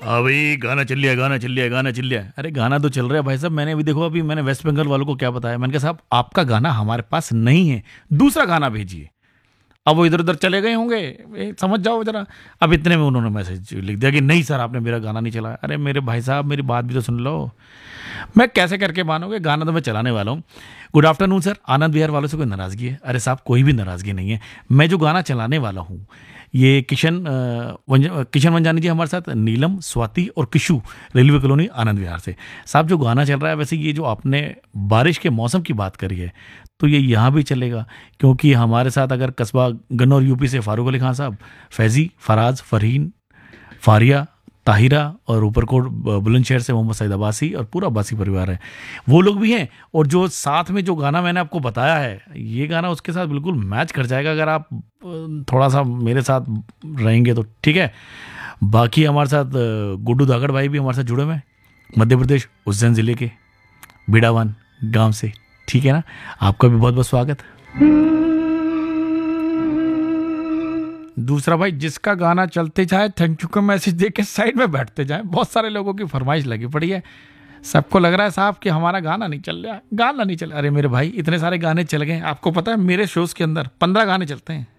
अभी गाना चल लिया, गाना चल लिया, गाना चल लिया। अरे गाना तो चल रहा है भाई साहब। मैंने अभी देखो, अभी मैंने वेस्ट बंगाल वालों को क्या बताया, मैंने कहा साहब आपका गाना हमारे पास नहीं है, दूसरा गाना भेजिए। अब वो इधर उधर चले गए होंगे, समझ जाओ जरा। अब इतने में उन्होंने मैसेज लिख दिया कि नहीं सर, आपने मेरा गाना नहीं चलाया। अरे मेरे भाई साहब, मेरी बात भी तो सुन लो। मैं कैसे करके मानोगे, गाना तो मैं चलाने वाला हूँ। Good afternoon sir. Anand Vihar वालों से कोई नाराज़गी है? अरे साहब कोई भी नाराज़गी नहीं है। मैं जो गाना चलाने वाला हूँ, ये किशन वंजानी जी हमारे साथ, नीलम, स्वाति और किशु, रेलवे कॉलोनी आनंद विहार से। साहब जो गाना चल रहा है, वैसे ये जो आपने बारिश के मौसम की बात करी है, तो ये यहाँ भी चलेगा। क्योंकि हमारे साथ अगर कस्बा गन्नौर यूपी से फारूक अली खान साहब, फैज़ी, फराज, फरहीन, फारिया, ताहिरा, और ऊपरकोट बुलंदशहर से मोहम्मद सईद अब्बासी और पूरा अब्बासी परिवार है, वो लोग भी हैं। और जो साथ में जो गाना मैंने आपको बताया है, ये गाना उसके साथ बिल्कुल मैच कर जाएगा अगर आप थोड़ा सा मेरे साथ रहेंगे तो, ठीक है। बाकी हमारे साथ गुड्डू धागड़ भाई भी हमारे साथ जुड़े हुए हैं, मध्य प्रदेश उज्जैन ज़िले के बिडावान गांव से, ठीक है ना। आपका भी बहुत बहुत स्वागत। दूसरा भाई, जिसका गाना चलते जाए थैंक यू का मैसेज दे के साइड में बैठते जाए। बहुत सारे लोगों की फरमाइश लगी पड़ी है, सबको लग रहा है साहब कि हमारा गाना नहीं चल रहा, गाना नहीं चल। अरे मेरे भाई, इतने सारे गाने चल गए, आपको पता है मेरे शोज के अंदर 15 गाने चलते हैं।